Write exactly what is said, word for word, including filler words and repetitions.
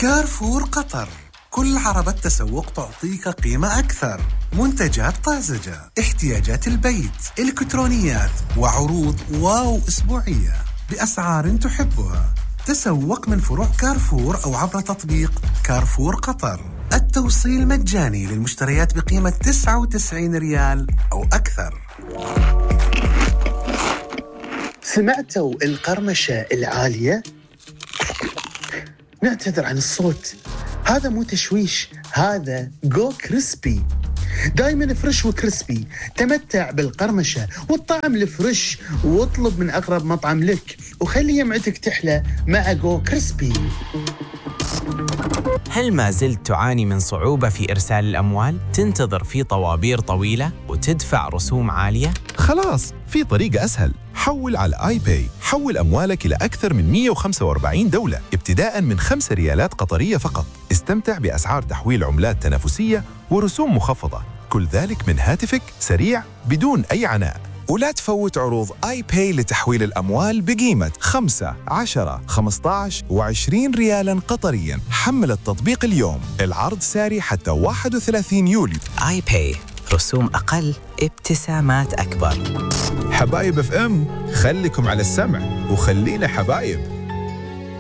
كارفور قطر، كل عربة تسوق تعطيك قيمة أكثر. منتجات طازجة، احتياجات البيت، إلكترونيات، وعروض واو أسبوعية بأسعار تحبها. تسوق من فروع كارفور أو عبر تطبيق كارفور قطر. التوصيل مجاني للمشتريات بقيمة تسعة وتسعين ريال أو أكثر. سمعتوا القرمشة العالية؟ نعتذر عن الصوت، هذا مو تشويش، هذا جو كريسبي. دايما فريش وكريسبي، تمتع بالقرمشة والطعم الفريش، واطلب من أقرب مطعم لك وخلي يمعتك تحلى مع جو كريسبي. هل ما زلت تعاني من صعوبة في إرسال الأموال؟ تنتظر في طوابير طويلة وتدفع رسوم عالية؟ خلاص، في طريقة أسهل. حول على آي باي. حول أموالك إلى أكثر من مئة وخمسة وأربعين دولة ابتداء من خمس ريالات قطرية فقط. استمتع بأسعار تحويل عملات تنافسية ورسوم مخفضة، كل ذلك من هاتفك، سريع بدون أي عناء. ولا تفوت عروض آي باي لتحويل الأموال بقيمة خمسة، عشرة، خمسة عشر وعشرين ريالاً قطرياً. حمل التطبيق اليوم، العرض ساري حتى واحد وثلاثين يوليو. آي باي، رسوم أقل، ابتسامات أكبر. حبايب اف ام، خليكم على السمع وخلينا حبايب.